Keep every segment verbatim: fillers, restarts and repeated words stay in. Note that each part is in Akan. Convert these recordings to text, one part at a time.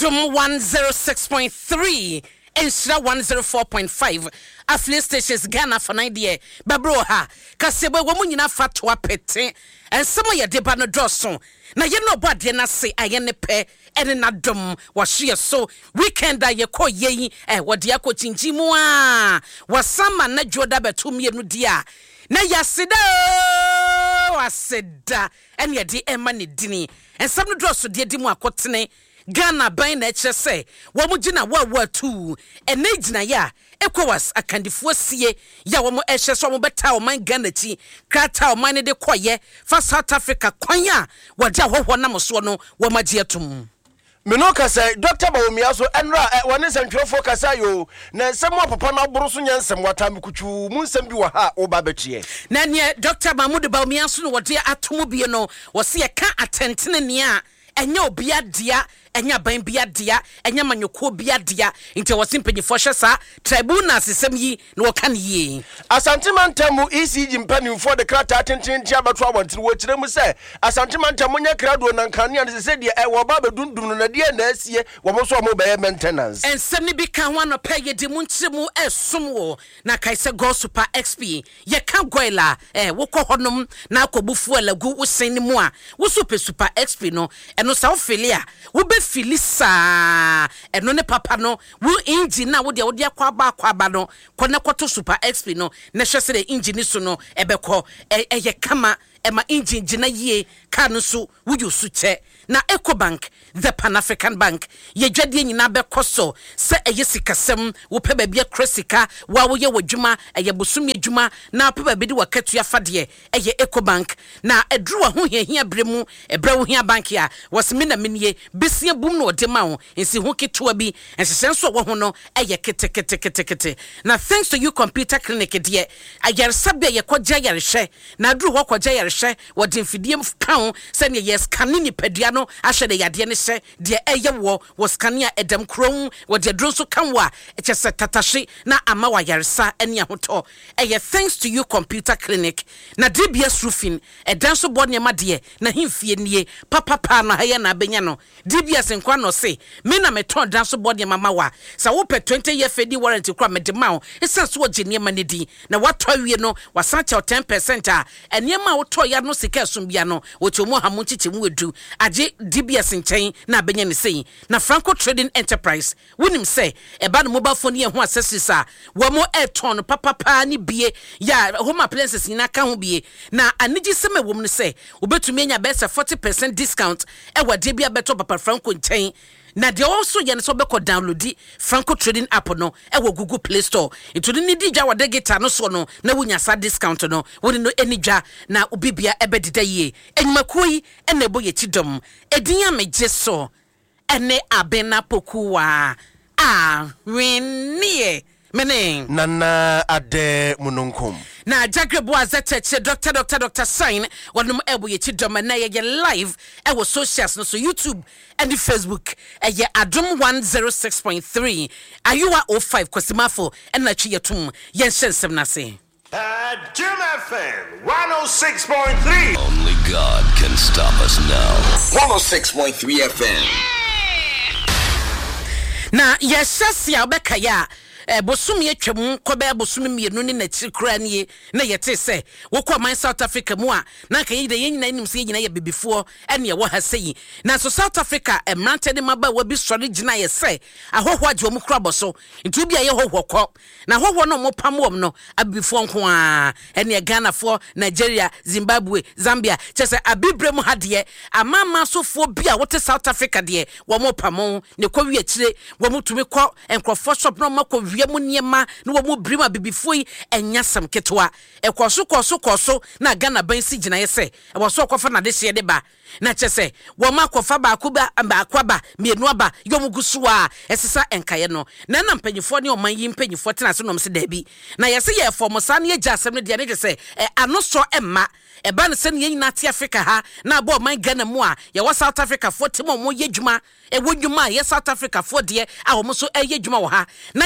Dum one oh six point three. Instra one oh four point five. Affiliate stations Ghana for nine year. Babro ha. Kasebe woman yina fatwa pete. And some of your deba no drosso. Na ye no body na say ayene pe. Ene na dum washia so. Weekend a ye ko ye. Eh wadia ko chinchimua. Wasama na joda betum ye nudia. Na yasida wasida. And ye di ema ni dini. And some no drosso di di mu akotene. Ghana by nature say, Wamujina wa wa two, and Najina ya, Ecowas, a candifu see, Yawamo Eshes from Betao, my Ganati, Kratao, mine de Koye, for South Africa, Koya, what Jaho Namosono, Wamajiatum. Minoka say, Doctor Baumiaso, and Ra, one is and Trofo Casayo, na some more Papa Brosunan, some what time could you, Munsambiwa, or Babachi. Nanya, Doctor Mahmoud Baumiaso, what dear Atomobiano, was see a cat attending near, and no beard dear. Enya ban bia dia enya manyoko bia dia inte wosimpanyi foshe sa tribunal sesem yi na wokan yi asantimantamu ecg mpanim for the krata atententi abato abontin wo kire mu se asantimantamu nya krado na nkane ne se de e wo ba bedundum no na de na asie wo mo so mo be maintenance ensem ni bi kan wa no peye de mu nchiremu esum wo na kai se go super xp ye ka goila eh wo kɔ honom na akobufu alagu wo sen ni mu a wo super super xp no eno sa ofelia wo Filisa eno ne papa no wo engine na wo de wo de akwaba akwaba no kɔ na kɔto super xp no na hwese de engine so no ebekɔ eye kama ema engine gina yie ka no so wo yusu che na Ecobank the Pan African Bank ye dwade nyina bekɔ so se eye sikasem wo pɛ ba bia kresika wa wo ye wadwuma eye bosumi adwuma na pɛ ba bi de wakatua fade eye Ecobank na edru ho hiahia bremu ebra wo hia bank ya wasemi na menye besia bum no de ma wo ensi ho ketua bi enhyehyɛ so wo ho no eye kete kete kete kete na thanks to you computer clinic de ayaresabia ye kɔgya yarehwɛ na adru ho kɔgya yarehwɛ wo de mfidie kan se ne yes kanini padua no ahwɛ de yade ne hye de eye wo wo skania edam kron wo de dro so kan wa ekyese tatashe na ama wa yaresa ene ahoto eye thanks to you computer clinic na D B S roofing edan so bo ne ma de na himfie nie papa pa no haye na benya no D B S nkwa no se me na meton dan so bo ne mama wa sa wo pe twenty year fedi warranty kra me de ma wo esa so oje ne ma ne di na wato wie no wasancha ten percent a ene ma wo to ya no sika sumbia no wo chomo hamu chichemu edu age D B S nchen na benya ne sei na Franco Trading Enterprise wonim say eba no mobile phone ye ho accessories a wo mo airton papa pa ni bie ya home appliances ni na ka ho bie na anigi seme wo mo say obetumi anya best forty percent discount e wa de bia beto papa Franco nchen na de also ye no so be ko download Franco Trading app no e wo Google Play Store itu ni di dwa wode guitar no so no na wonya sa discount no woni no enidwa na obibia ebedida yie enyimakoi ena ebo ye tidom edin amegye so ene abena pokuwa a winie mene nana ade mununkum na jagrebo azeteche doctor doctor doctor sign wonum ebo ye tidom na ye live e wo socials no so YouTube and the Facebook eye adum one oh six point three ayuwa oh five kosimafo and na twi yetum yen hensem na se Jim F M one oh six point three. Only God can stop us now. one oh six point three F M. Na yeshasia obekaya eh bosumi atwam kobe bosumi mienu ne na chikura nie na yete se wokɔ man South Africa mu a na ka yide yenyina nim se yenyina ye bibifo ene ye wo ha sei na so South Africa emrante de maba wa bi sɔre gina ye se ahoho agye omu kura boso ntu bia ye hoho kɔ na hoho no mo pam wom no abibifo nko a ene Ghana fo Nigeria Zimbabwe Zambia chese abibre mu hade amama sofo bia wote South Africa de wo mo pam ne kɔ wi akire wo mo tumi kɔ enkrofo shop no makɔ wiemu niema no wo mu brima bibifo yi enya sam ketwa ekoso koso koso na Ghana ban si gina ye se e wo so kofa na de hye de ba na chese wo ma kofa ba akuba ba akwaba mienu aba yomu gusu a esesa enkaye no na na mpanyifo ne o man yi mpanyifo tena se no mse da bi na ye se ye form sa ne ye jasem ne de ne chese e anoso emma e ba ne se ne nyina te Africa ha na bo man Ghana mu a ye wo South Africa fo temo mo ye dwuma e wo dwuma ye South Africa fo de a wo so e ye dwuma wo ha na ye ya de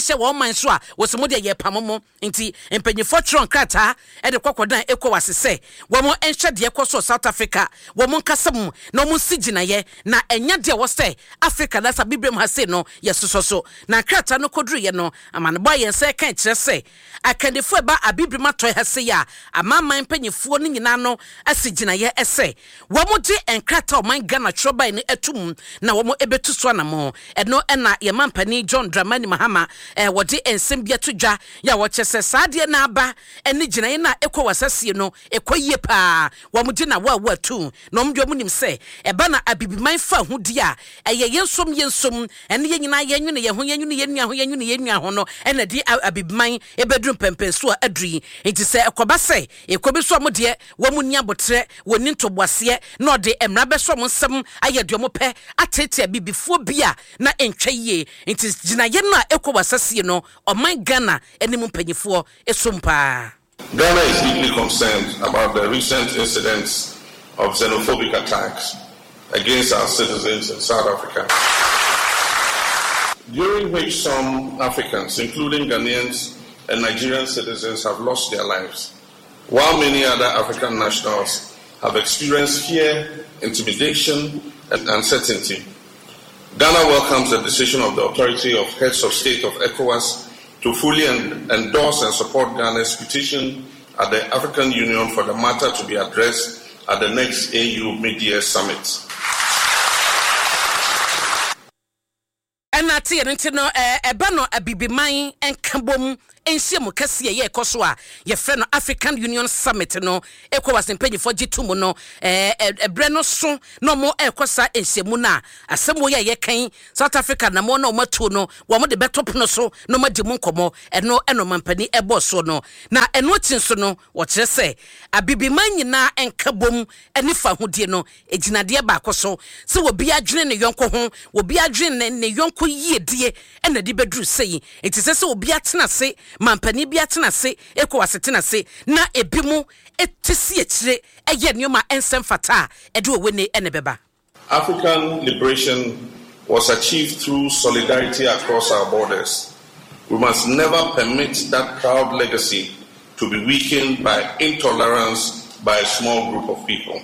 hye wo man so a wo se mo de ye pamomo nti empanyifo tron krata e de kokodan ECOWAS se wo mo enhwe de ekoso South Africa wo mo nkasam na mo sigina ye na enya de wo se Africa na sa bibrem ha se no yesoso na krata no kodru ye no amane boy yen se kan kire se akandefo e ba abibrem to ha se ya amama empanyifo no nyina no asigina ye ese wo mo de enkrata o man Ghana troba ni etum na wo mo ebetu so na mo eno ena ye mampani John Dramani Mahama eh wode ensem bia tudwa ya wo chese saade na aba eni gina na ECOWAS asie no ekoyie pa wo mo de na wa wa tu no mo dwom nim se eba na abibiman fa hudi a eye yensom yensom ene ye nyina ye nwune ye ho ye nwune ye nua ho ye nwune ye nua ho no ena di abibiman ebedrum pempenso adri enti se ekoba se ekobi so mo de wo mo nia botre woni ntoboase na ode emra beso mo nsem ayede mo pe atete abibifo bia na entwa yie enti gina ye na ECOWAS asie no oman Ghana enimu mpanyifo esompa. Ghana is deeply concerned about the recent incidents of xenophobic attacks against our citizens in South Africa, during which some Africans, including Ghanaians and Nigerian citizens, have lost their lives, while many other African nationals have experienced fear, intimidation, and uncertainty. Ghana welcomes the decision of the authority of heads of state of ECOWAS to fully en- endorse and support Ghana's petition at the African Union for the matter to be addressed at the next A U mid-year summit. Enati entino eh ebano abibiman enkabom ensiemu kase ye ekoso a ye frɛ no African Union Summit no ECOWAS mpanyifo gitumu no eh ebre no so no mo ekosa ensiemu na asemo ye ye kan South Africa na mo na mo to no wo mo de betop no so no ma di mu nkomo eno eno mampani ebo so no na eno tin so no wo kire se abibiman nyina enkabom enifa hodie no eginade ba akoso se wo bia dwene ne yonko ho wo bia dwene ne yonko yie die ena di bedru sei enti se se wo bia tena se mampani bia tena se ECOWAS tena se na ebimu etisi ekire eye nyoma ensem fata ede owene ene beba. African liberation was achieved through solidarity across our borders. We must never permit that proud legacy to be weakened by intolerance by a small group of people.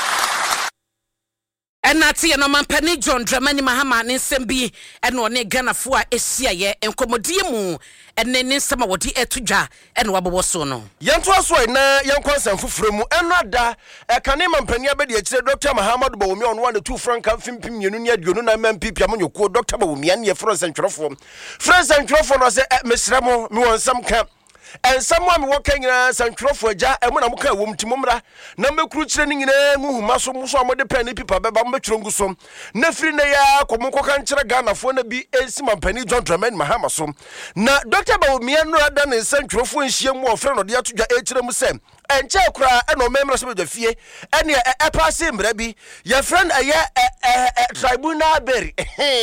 Enati ya no mampani John Dramani Mahama ne sembi eno ne Ghana fo a esia ye enkomodie mu enne ne nsema wodi etudwa eno wabobo so no yento aso na yenkonsam fufuro mu eno ada e kane mampani abedi akire Doctor Mahamadu Bawumia ono wane two franka mfimpim yenu ne aduonu na mampipia monyoko Doctor Bawumia ne France ntwerofo France ntwerofo no se mesremo me wonsam ka and someone walking in a Santrofo, and when I'm okay, womb Timumra, number cruising in a muso, muso, the penny people, Bamba Trungusom, Nefrinea, Komoko Kanchra Ghana, for the be a Simon Penny John Dramani Mahama. Now, Doctor Bawumia no done in Santrofo and she more friend of the Atuja H M S. And Chakra and no members of the fear, and ye a passing, Rebbe, your friend a year a tribunal berry.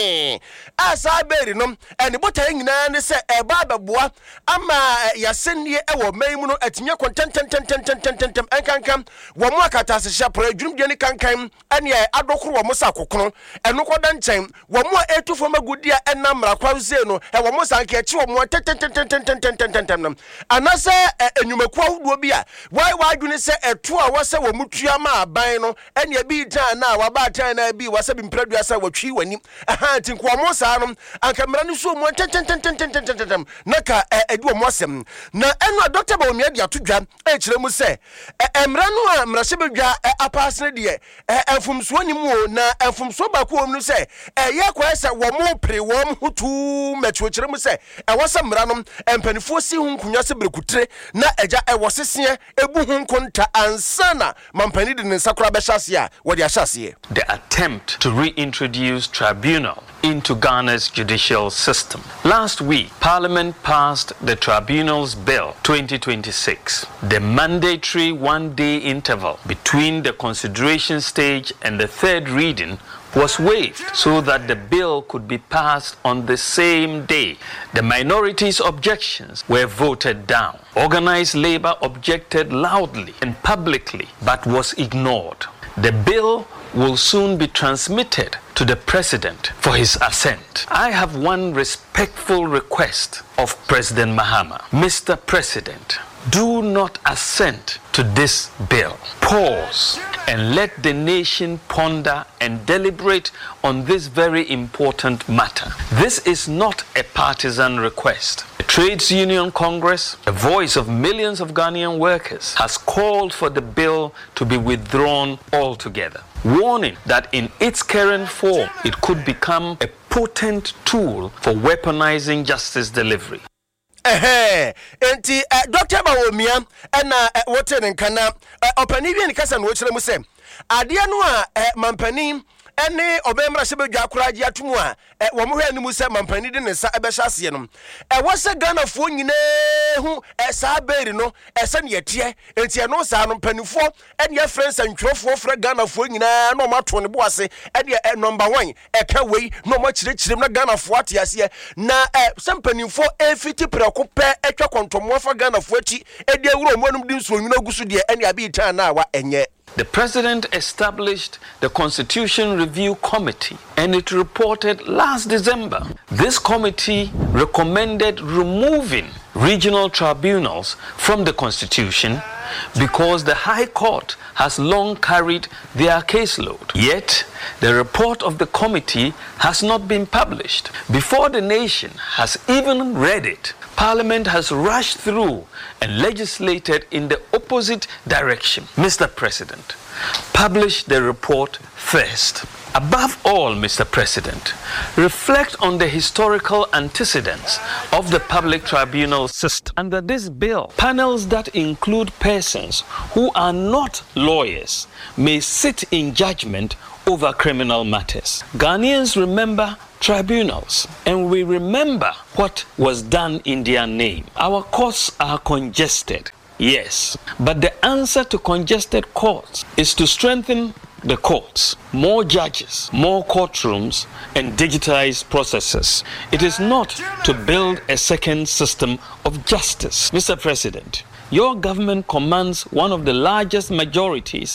As I bury them, and the butting nan say a baba boy, ama yasin ye a maymuno at your content ten ten ten ten ten ten ten and can come one more catas shapre, dream jenny can come, and ye adokru mosako, and no one time, one more a two from a good year and number of Quazeno, and one more sanky two more ten ten ten ten ten ten ten ten ten ten. And I say, and you may quote will be a why why do you say a two hours a mutuama bino and ye be time now about time I be was having producer what you when you a hunting quamosanum and Camerani so more ten ten ten ten ten ten ten ten Naka a do mosem. Na eno Doctor Bawumia dia to dwa e kire mu se emra no a mrasebe dwa a pasne de e afumso ni mu na afumso ba ko mu se e ye kwa se wo mo pre wo hutu mecho kire mu se e wo se mra no empanifo si hu nkunya se brekutre na eja e wo sese ebu hu nkonta ansana mampani de nsakura be hyase a wo de hyase. The attempt to reintroduce tribunal into Ghana's judicial system. Last week, Parliament passed the Tribunals Bill twenty twenty-six. The mandatory one-day interval between the consideration stage and the third reading was waived so that the bill could be passed on the same day. The minority's objections were voted down. Organized labor objected loudly and publicly, but was ignored. The bill will soon be transmitted to to the President for his assent. I have one respectful request of President Mahama. Mister President, do not assent to this bill. Pause and let the nation ponder and deliberate on this very important matter. This is not a partisan request. The Trades Union Congress, the voice of millions of Ghanaian workers, has called for the bill to be withdrawn altogether, warning that in its current form, it could become a potent tool for weaponizing justice delivery. Eh, enti Doctor Bawumia na wote nkana opani bi nkasa no kire mu se ade no a mampani ene obemra se bedwa koraje atomu a wo mo hwe animu se mampani de ne sa ebehya ase no e wo se Ghana fo nyine hu e sa beri no e se ne yete enti no sa no mpanifo ene ya friends antwofo fra Ghana fo nyina no mato ne bo ase e number one e ka wei no mo kire kire na Ghana fo ate ase na e se mpanifo e fiti preko pe etwa kontomo fa Ghana fo achi e de awuro mo anum di nso nwina gusu de ene abi tan na wa enye. The President established the Constitution Review Committee, and it reported last December. This committee recommended removing regional tribunals from the Constitution because the High Court has long carried their caseload. Yet, the report of the committee has not been published. Before the nation has even read it, Parliament has rushed through and legislated in the opposite direction. Mister President, publish the report first. Above all, Mister President, reflect on the historical antecedents of the public tribunal system. Under this bill, panels that include persons who are not lawyers may sit in judgment over criminal matters. Ghanaians remember tribunals, and we remember what was done in their name. Our courts are congested, yes, but the answer to congested courts is to strengthen the courts, more judges, more courtrooms, and digitized processes. It is not to build a second system of justice. Mister President, your government commands one of the largest majorities.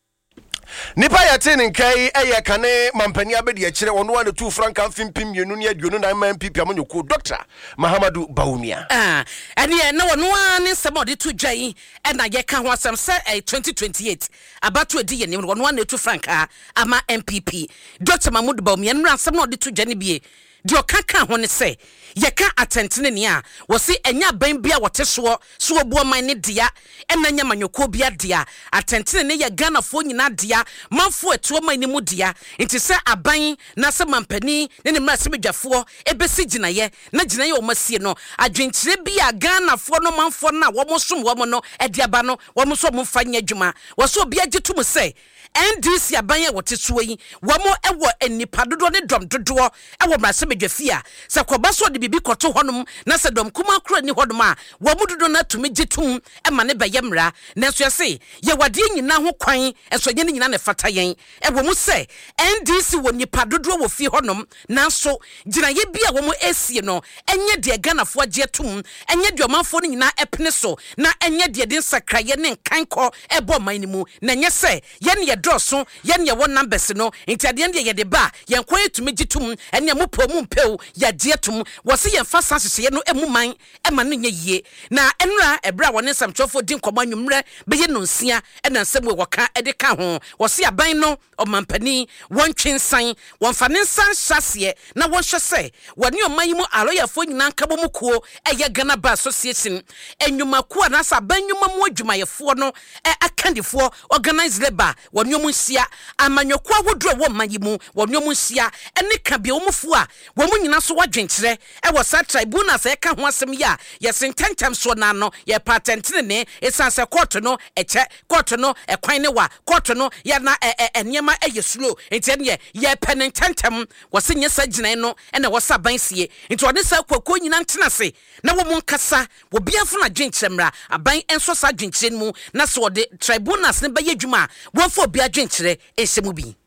Nipa yatin nkai eye kane mampani abedi akire ono wane two frank amfimpim yenu ne aduonu na M P P amanyoko Doctor Mahamudu Bawumia. Ah, ene ye na wono ane nsem ode to dwan e na ye ka ho asem se twenty twenty-eight abato edi ye ne wono wane two frank ama M P P. Doctor Mahamudu Bawumia nra nsem na ode to dwan bie. Di okaka ho ne se yeka atentene ne a wo se enya ban bia wote so so obuo man ne dia ena nya manyoko bia dia atentene ne ye Ghana fo nyina dia manfo etuo man ne mu dia nti se aban na se mampani ne ne mra se bedwafo ebesi ginaye na ginaye o masie no adwenkyire bia Ghana fo no manfo na wo mo som wo mo no ediaba no wo mo so mo fa nya dwuma wo so bia gitum se N D C aban ye wote so yi wo mo ewo enipa dodo ne dom dodo ewo mra se bedwafia se koba so de bibi koto honom na se dom kuma kro ni hodom a wo mu dodo na tumi gitum e ma ne beye mra na so yese ye wade nyina ho kwan eso ye nyina ne fata yen e wo mu se N D C wo nipa dodo wo fi honom na so gina ye bia wo mu esie no enye de Ghanafo agye tum enye de omanfo no nyina epne so na enye de de nsakraye ne nkanko e bo man ni mu na nye se ye ne droso ye ne wo numbers no ntade ne ye de ba ye nkwan etumi gitum ene mu po mu mpeu ye de tum wo se ye fa sansese ye no emu man e ma no nye yie na enra ebra woni samtwofo din komanwumre be ye no nsia e na nsem we woka e de ka ho wo se aban no omampani won twensan won fa ne nsan hyase na won hwe se woni omayimu aloyafo nyina nkabo mukuo e ye Ghana Bar Association enwumakuo na sa banwuma mu adwumayefo no e akandifo organized labor woni omu nsia amanyokwa hodro wo mayimu woni omu nsia ene ka bia omufo a wo mu nyina so wadwenkyere e wo sa tribunal se ka ho asem ya ye sententem so na no ye patent ne esanse court no eche court no ekwan ne wa court no ya na enema eye slow enti ne ye penententem wo se nye sa ginan no ene wo sa ban sie enti wo de sa kwakwo nyina ntena se na wo mu nkasa wo biafo na dwenkyeremra aban enso sa dwenkyere mu na so wo de tribunals ne ba ye dwuma wo fo bia dwenkyere esemu bi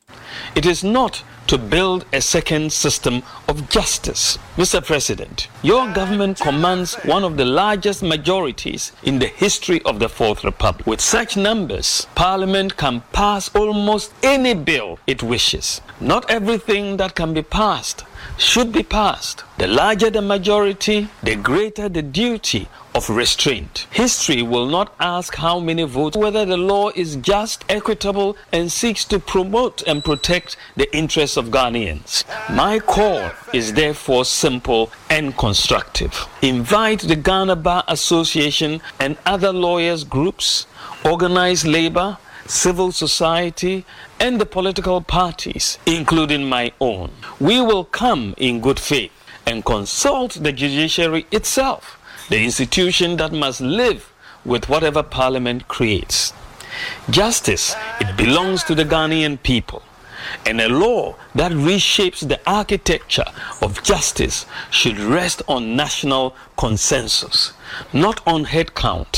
It is not to build a second system of justice. Mister President, your government commands one of the largest majorities in the history of the Fourth Republic. With such numbers, Parliament can pass almost any bill it wishes. Not everything that can be passed should be passed. The larger the majority, the greater the duty of restraint. History will not ask how many votes, whether the law is just, equitable, and seeks to promote and protect the interests of Ghanaians. My call is therefore simple and constructive. Invite the Ghana Bar Association and other lawyers groups, organized labor, civil society, and the political parties, including my own. We will come in good faith and consult the judiciary itself, the institution that must live with whatever Parliament creates. Justice, it belongs to the Ghanaian people, and a law that reshapes the architecture of justice should rest on national consensus, not on head count.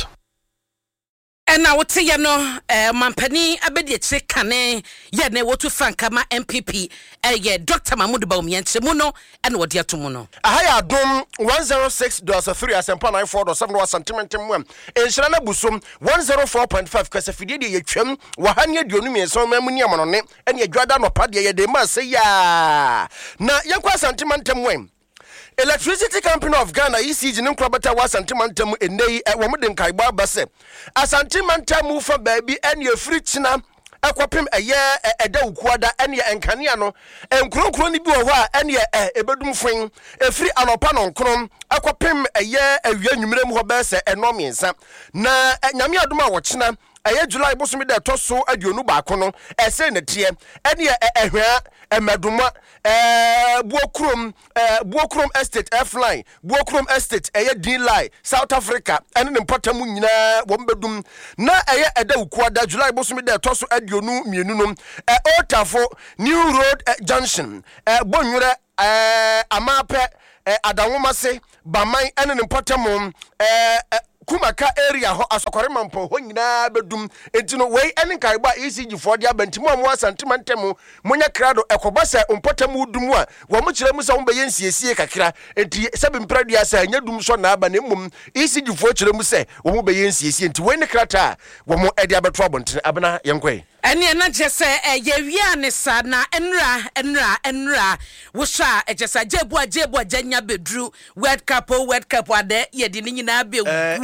And I would say, you know, Mampani Abedi Kane, Yane, what to Frankama M P P, a Doctor Mahmoud Baumian Semuno, and what Yatumuno. A higher dome one zero six does a three as and Pana four or seven was sentimentum one. In Shana Busum one zero four point five Casafidi, Yachum, Wahania Dunumi and so many on it, and your Jordan or Padia, they must say, ya. Now, Yanqua sentimentum when. Electricity Company of Ghana E C G nim kwabata wa santimantam enei e wo muden kaiba base asantimantam fa baabi ene afiri china akwapem eye eda ukuada ene enkanea no enkronkro ni bi wo ho a ene ebedum fun efiri anopa no nkrom akwapem eye awia nwumerem ho base enomiensa na nyame adom a wo china eye July bosomi de toso aduonu ba kono ese ne tie ene ehwa emeduma eh Buokrom eh Buokrom Estate F-line Buokrom Estate eye D-line South Africa ene ne mpatamu nyina wo mbedum na eye eda ukuada July bosomi de toso aduonu mienu no eh Otafo New Road eh, Junction eh Bonwure eh Amape eh Adanwomase Baman ene ne mpatamu eh, eh Kumaka area ho asokore mampo ho nyina bedum entino wei ene kaiba E C G for dia bantimo amwa santimantemu monya krado ekobasa umpotamu dumu a wo mo kire mu sa wo be yensiesie kakra enti sebe mpradia sa nya dum so na aba ne mum E C G for kire mu se wo mo be yensiesie enti wei ne krata wo mo ede abeto abontene abena yenkwe Eni na jese e yewia ne sa na enra enra enra wo sha e jese jebu ajebu ajanya bedru World Cup World Cup ade ye di nyina be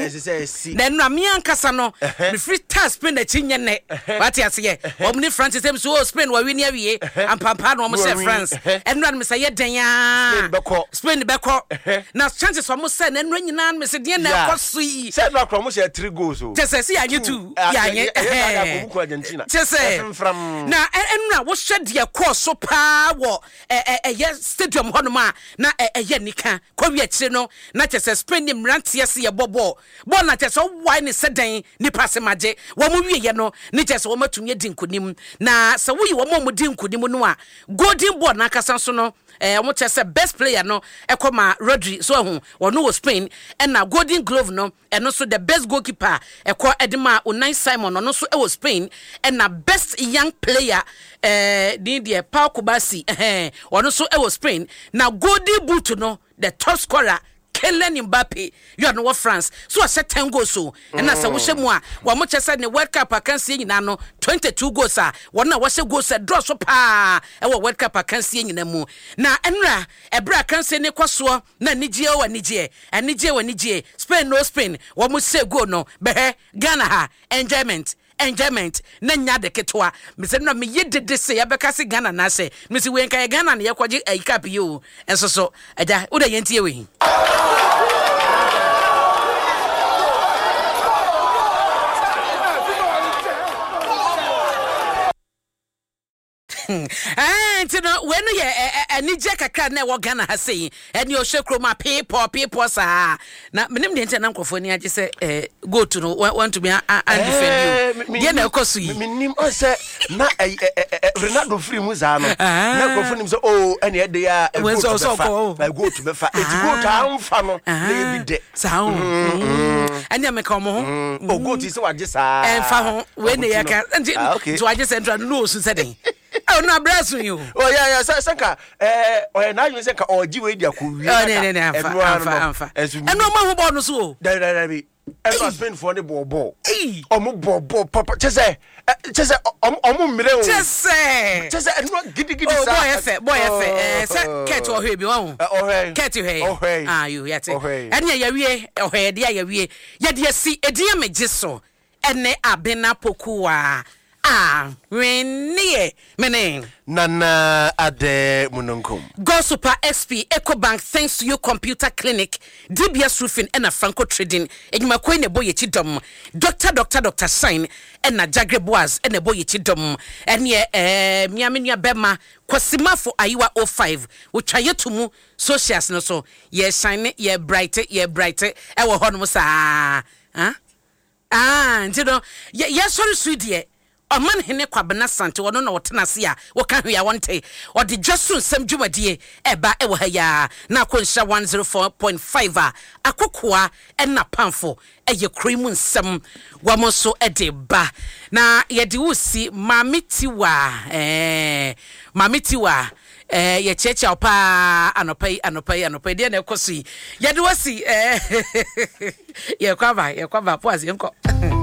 eh na enra me ankasa no me free task pe na chinye ne what ya say omni France dem so Spain wa wini awie ampampa no mo say France enra me say ye den ya Spain beko na chances wa mo say na enra nyina me say den na ekoso yi say na kro mo say three goals o jese si anye tu ya anye eh Argentina na enra wo hwede ye course so pa wo eh stadium honoma na eh nika kwawi akire no na chese Spain ni mrantie se ye bobo bo na chese why ni sedan ni passe maje wo mo wie ye no ni chese wo matumye dinkunim na se wo yi wo mo dinkunim no a golden ball na kasa so no eh mo chese best player no ekoma Rodri so hu wono wo Spain and na golden glove no eno so the best goalkeeper ekọ edema Unai Simon no so e wo Spain and na best young player eh di die Pau Kubasi eh wono so e wo Spain na golden boot no the top scorer Kylian Mbappe you are no France so a set ten goals so and na say wo hye mu a wo mo chese ne World Cup akansie nyina no twenty-two goals a wo na wo hye goals draw so pa e wo World Cup akansie nyina mu na enra ebra akansie ne kwaso na nigye o nigye anigye o nigye Spain no Spain wo mo say goal no be Ghana ha enjoyment enjoyment na nya de ketwa me se no me yedede se ya beka se Ghana na se me se we nka Ghana na ye kwaje ai cap yo enso so aja wo da yentie we Eh, you know, when you any jack kakra na wo Ghana ha sei, any o shekro ma people people sa. Na menim de ntia nkofo ni age say eh go to no want to be and defend you. Ye na ekoso yi. Menim o say na Ronaldo free mu za no. Na nkofo nim say oh any e de ya go to go. Na go to be fa. It go to amfa no. Na ye bi de. Sa ho. Anya me ka mo ho. O go to say wa je sa. En fa ho we na ye ka. Nti to age say no so say den. Oh no braso you. Oh yeah yeah sanka eh oh na you say ka oji we dia ko wi. Oh ne ne ne amfa amfa. Eno ma ho bo no so. Da da da bi. Eno Spain for the ball ball. Omo ball ball papa chese chese omo mire o. Chese. Chese eno gidi gidi sa. Oh boy efe boy efe eh se ket o hwe bi won. Oh hey. Ket hwe. Oh hey. Ah you yet. Ene ya wie oh hey dia ya wie. Ye dia si edin meje so. Ene abena pokuwa. Ah, Renie, meaning Nana Ade Mununkum. Go Super X P EcoBank thanks to your computer clinic, D B S roofing and a Franco trading, and my queen a boy chidom, Doctor Doctor Doctor Sign, and a Jagrebois and a boy chidom, and ye eh Miaminia Bema, Kwasima for Aiwa oh five, which I yet to move socials no so, ye shine it, ye brighter, ye brighter, our hormosa. Huh? Ah, you know, yes, sorry, sweet ye. Oman hene kwabena sante wono na wotena se a wo ka hwea wonte odi dwaso nsam dwumadie eba ewo ha ya na akonsha one oh four point five a akokoa ena pamfo eye krimu nsam wamoso ede ba na yede wusi mamitiwa eh mamitiwa eh ye cheche opa anopai anopai anopai de na ekosi yede wasi eh ye kwaba ye kwaba poase enko